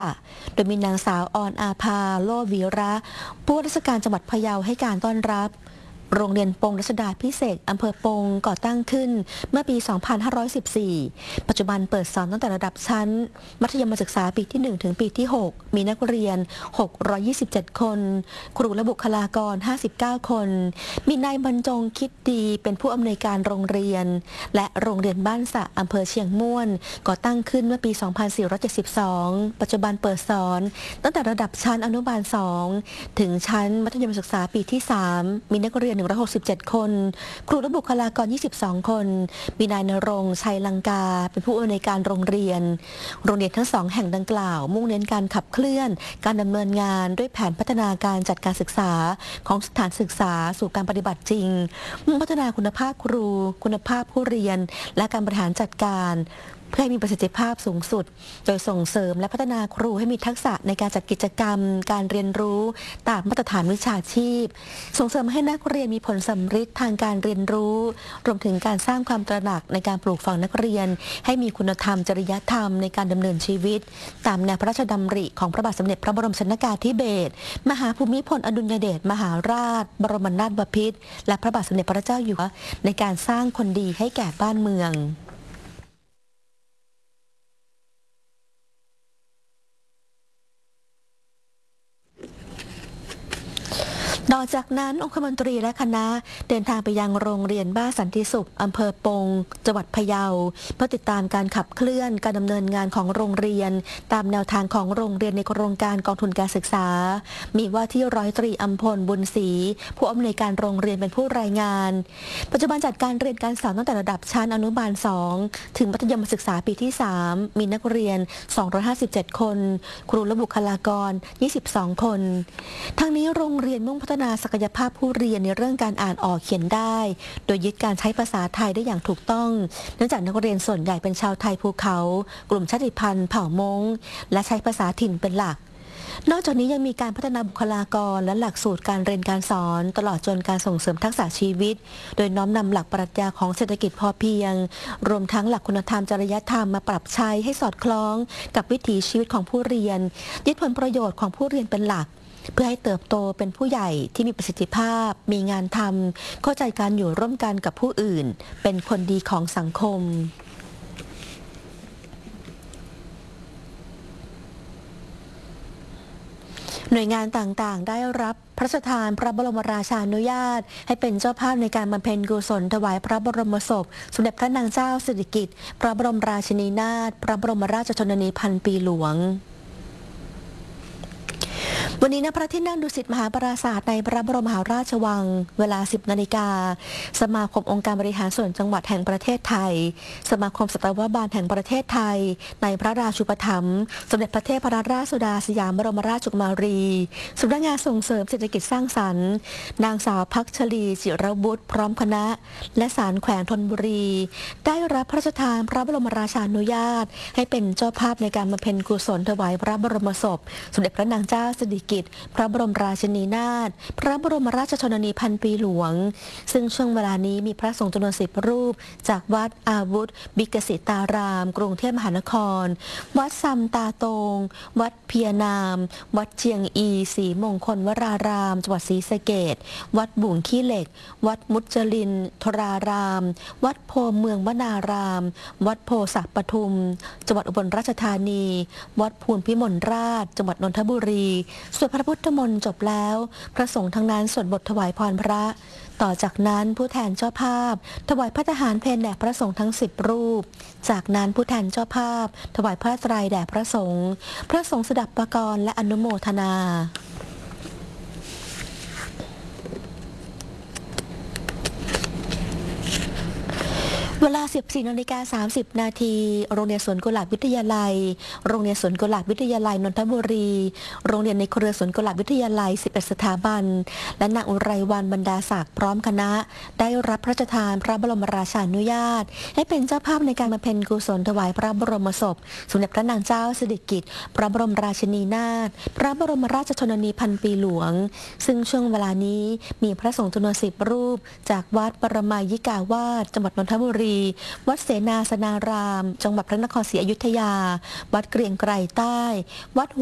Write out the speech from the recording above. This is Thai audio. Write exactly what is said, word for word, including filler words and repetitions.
โดยมีนางสาวออนอาภาโลวีระผู้ว่าราชการจังหวัดพะเยาให้การต้อนรับโรงเรียนปงรัชดาพิเศษอำเภอปงก่อตั้งขึ้นเมื่อปี สองพันห้าร้อยสิบสี่ ปัจจุบันเปิดสอนตั้งแต่ระดับชั้นมัธยมศึกษาปีที่ หนึ่ง ถึงปีที่ หก มีนักเรียน หกร้อยยี่สิบเจ็ด คน ครูและบุคลากร ห้าสิบเก้า คน มีนายบรรจงคิดดีเป็นผู้อำนวยการโรงเรียนและโรงเรียนบ้านสะอำเภอเชียงม่วนก่อตั้งขึ้นเมื่อปี สองพันสี่ร้อยเจ็ดสิบสอง ปัจจุบันเปิดสอนตั้งแต่ระดับชั้นอนุบาล สอง ถึงชั้นมัธยมศึกษาปีที่ สาม มีนักเรียน หนึ่งร้อยหกสิบเจ็ด คน ครูและบุคลากร ยี่สิบสอง คน มีนายณรงค์ชัยลังกาเป็นผู้อำนวยการโรงเรียนโรงเรียนทั้งสองแห่งดังกล่าวมุ่งเน้นการขับเคลื่อนการดำเนินงานด้วยแผนพัฒนาการจัดการศึกษาของสถานศึกษาสู่การปฏิบัติจริงมุ่งพัฒนาคุณภาพครูคุณภาพผู้เรียนและการบริหารจัดการเพื่อให้มีประสิทธิภาพสูงสุดโดยส่งเสริมและพัฒนาครูให้มีทักษะในการจัดกิจกรรมการเรียนรู้ตามมาตรฐานวิชาชีพส่งเสริมให้นักเรียนมีผลสำฤทธิ์ทางการเรียนรู้รวมถึงการสร้างความตระหนักในการปลูกฝังนักเรียนให้มีคุณธรรมจริยธรรมในการดำเนินชีวิตตามแนวพระราชดำริของพระบาทสมเด็จพระบรมชนกาธิเบศรมหาภูมิพลอดุลยเดชมหาราชบรมนาถบพิตรและพระบาทสมเด็จพระเจ้าอยู่หัวในการสร้างคนดีให้แก่บ้านเมืองนอกจากนั้นองคมนตรีและคณะเดินทางไปยังโรงเรียนบ้านสันติสุขอำเภอปงจังหวัดพะเยาเพื่อติดตามการขับเคลื่อนการดำเนินงานของโรงเรียนตามแนวทางของโรงเรียนในโครงการกองทุนการศึกษามีว่าที่ร้อยตรีอัมพลบุญศรีผู้อำนวยการโรงเรียนเป็นผู้รายงานปัจจุบันจัดการเรียนการสอนตั้งแต่ระดับชั้นอนุบาล สอง ถึงมัธยมศึกษาปีที่ สาม มีนักเรียน สองร้อยห้าสิบเจ็ด คนครูและบุคลากร ยี่สิบสอง คนทั้งนี้โรงเรียนมุ่งพัฒนาศักยภาพผู้เรียนในเรื่องการอ่านออกเขียนได้โดยยึดการใช้ภาษาไทยได้อย่างถูกต้องเนื่องจากนักเรียนส่วนใหญ่เป็นชาวไทยภูเขากลุ่มชาติพันธุ์เผ่ามงและใช้ภาษาถิ่นเป็นหลักนอกจากนี้ยังมีการพัฒนาบุคลากรและหลักสูตรการเรียนการสอนตลอดจนการส่งเสริมทักษะชีวิตโดยน้อมนำหลักปรัชญาของเศรษฐกิจพอเพียงรวมทั้งหลักคุณธรรมจริยธรรมมาปรับใช้ให้สอดคล้องกับวิถีชีวิตของผู้เรียนยึดผลประโยชน์ของผู้เรียนเป็นหลักเพื่อให้เติบโตเป็นผู้ใหญ่ที่มีประสิทธิภาพมีงานทำเข้าใจการอยู่ร่วมกันกับผู้อื่นเป็นคนดีของสังคมหน่วยงานต่างๆได้รับพระราชทานพระบรมราชานุญาตให้เป็นเจ้าภาพในการบำเพ็ญกุศลถวายพระบรมศพสมเด็จพระนางเจ้าสิริกิติ์พระบรมราชินีนาถพระบรมราชชนนีพันปีหลวงวันนี้ณพระที่นั่งดุสิตมหาปราสาทในพระบรมมหาราชวังเวลา สิบ นาฬิกาสมาคมองค์การบริหารส่วนจังหวัดแห่งประเทศไทยสมาคมสัตวบาลแห่งประเทศไทยในพระราชูปถัมภ์สมเด็จพระเทพรัตนราชสุดาสยามบรมราชกุมารีสำนักงานส่งเสริมเศรษฐกิจสร้างสรรค์นางสาวพักชลีจิรบุตรพร้อมคณะและศาลแขวงธนบุรีได้รับพระราชทานพระบรมราชานุญาตให้เป็นเจ้าภาพในการบำเพ็ญกุศลถวายพระบรมศพสมเด็จพระนางเจ้าสิริกิติ์พระบรมราชินีนาถพระบรมราชชนนีพันปีหลวงซึ่งช่วงเวลานี้มีพระสงฆ์จำนวนสิบรูปจากวัดอาวุธบิกสิตารามกรุงเทพมหานครวัดซัมตาตงวัดเพียนามวัดเจียงอีศรีมงคลวรารามจังหวัดศรีสะเกษวัดบุ่งขี้เหล็กวัดมุจลินทรารามวัดโพเมืองวนารามวัดโพศักปทุมจังหวัดอุบลราชธานีวัดภูลพิมลราชจังหวัดนนทบุรีสวดพระพุทธมนต์จบแล้วพระสงฆ์ทั้งนั้นสวดบทถวายพรพระต่อจากนั้นผู้แทนเจ้าภาพถวายพระทหารเพลแด่พระสงฆ์ทั้งสิบรูปจากนั้นผู้แทนเจ้าภาพถวายผ้าไตรแด่พระสงฆ์พระสงฆ์สดับประกรณ์และอนุโมทนาเวลา สิบสี่ นาฬิกา สามสิบ นาทีโรงเรียนสวนกุหลาบวิทยาลัยโรงเรียนสวนกุหลาบวิทยาลัยนนทบุรีโรงเรียนในเครือสวนกุหลาบวิทยาลัย สิบเอ็ด สถาบันและนางอุไรวรรณบรรดาศักดิ์พร้อมคณะได้รับพระราชทานพระบรมราชานุญาตให้เป็นเจ้าภาพในการบำเพ็ญกุศลถวายพระบรมศพสมเด็จพระนางเจ้าสิริกิติ์พระบรมราชินีนาถพระบรมราชชนนีพันปีหลวงซึ่งช่วงเวลานี้มีพระสงฆ์จำนวนสิบรูปจากวัดปรมัยยิกาวาสจังหวัดนนทบุรีวัดเสนาสนาราม จังหวัดพระนครศรีอยุธยา วัดเกรียงไกรใต้ วัด